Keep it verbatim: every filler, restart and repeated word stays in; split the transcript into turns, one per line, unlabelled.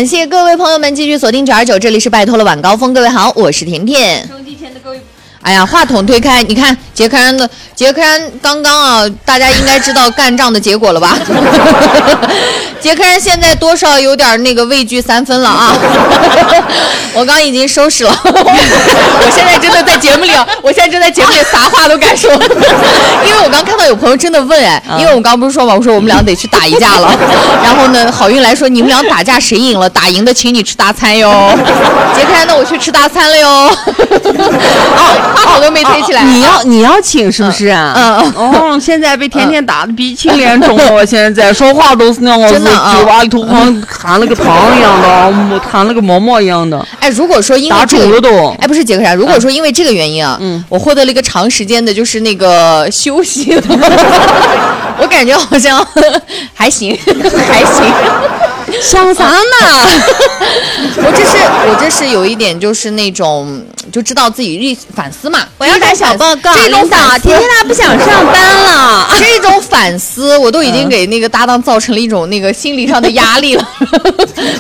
感谢各位朋友们继续锁定九二九，这里是拜托了晚高峰。各位好，我是甜甜。
收音机前的各位。
哎呀，话筒推开，你看杰克安的杰克安刚刚啊，大家应该知道干仗的结果了吧？杰克安现在多少有点那个畏惧三分了啊！我刚已经收拾了，我现在真的在节目里，我现在正在节目里啥话都敢说，因为我刚看到有朋友真的问哎，因为我刚不是说嘛，我说我们俩得去打一架了，然后呢，好运来说你们俩打架谁赢了，打赢的请你吃大餐哟。杰克安，那我去吃大餐了哟。哦。好都没推起来、啊
啊，你要你要请是不是啊？
嗯嗯。
哦，现在被甜甜打的鼻青脸肿了，我现在说话都是那样，
真的啊，
嘴巴里头像含了个糖一样的，含了个馍馍一样的。
哎，如果说因为、这个、
打肿了都，
哎，不是杰克啥？如果说因为这个原因啊，
嗯，
我获得了一个长时间的，就是那个休息，我感觉好像还行，还行。
想啥呢？
我这是我这是有一点就是那种就知道自己反思嘛。
我要打小报告，
这种反思，
甜甜她不想上班了。
这种反思，我都已经给那个搭档造成了一种那个心理上的压力了。